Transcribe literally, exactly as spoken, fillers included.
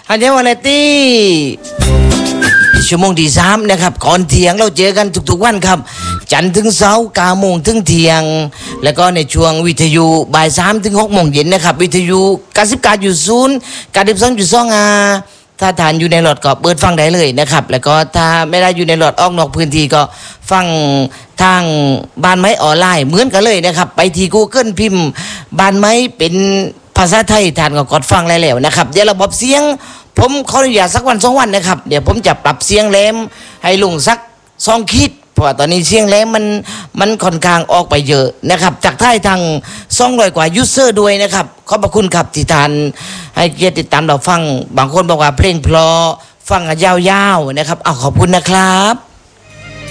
ฮันเจวาเลตี้ชั่วโมงที่สามนะครับก่อนเที่ยงเราเจอกันทุกๆวันครับจันทร์ถึงเสาร์เก้าโมงถึงเที่ยงแล้วก็ในช่วงวิทยุบ่ายสามถึงหกโมงเย็นนะครับวิทยุเก้าสิบเก้าจุดศูนย์เก้าสิบสองจุดสองอาถ้าทานอยู่ในหลอดก็เปิดฟังได้เลยนะครับแล้วก็ถ้าไม่ได้อยู่ในหลอดออกนอกพื้นที่ก็ฟังทางบ้านไม้ออนไลน์เหมือนกันเลยนะครับไปที่ Google พิมพ์บ้านไม้เป็นภาษาไทยทานก็กดฟังได้แล้วนะครับเดี๋ยวระบบเสียงผมขออนุญาตสักวันสองวันนะครับเดี๋ยวผมจะปรับเสียงแหลมให้ลุงสักสองขีดเพราะว่าตอนนี้เสียงแหลมมันมันค่อนข้างออกไปเยอะนะครับจากท้ายทางสองร้อยกว่ายูเซอร์ด้วยนะครับขอบพระคุณครับที่ทานให้เกียรติติดตามเราฟังบางคนบอกว่าเพลงเพราะฟังยาวๆนะครับเอาขอบคุณนะครับ